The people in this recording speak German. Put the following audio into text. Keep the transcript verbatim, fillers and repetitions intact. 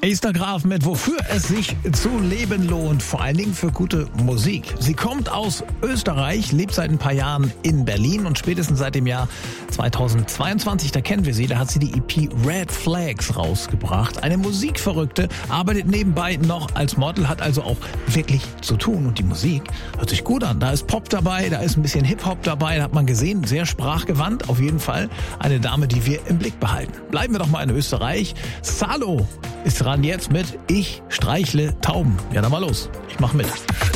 Esther Graf mit Wofür es sich zu leben lohnt, vor allen Dingen für gute Musik. Sie kommt aus Österreich, lebt seit ein paar Jahren in Berlin und spätestens seit dem Jahr zweitausendzweiundzwanzig, da kennen wir sie, da hat sie die E P Red Flags rausgebracht. Eine Musikverrückte, arbeitet nebenbei noch als Model, hat also auch wirklich zu tun und die Musik hört sich gut an. Da ist Pop dabei, da ist ein bisschen Hip-Hop dabei, da hat man gesehen, sehr sprachgewandt, auf jeden Fall eine Dame, die wir im Blick behalten. Bleiben wir doch mal in Österreich. Salo ist dran jetzt mit Ich streichle Tauben. Ja, dann mal los. Ich mach mit.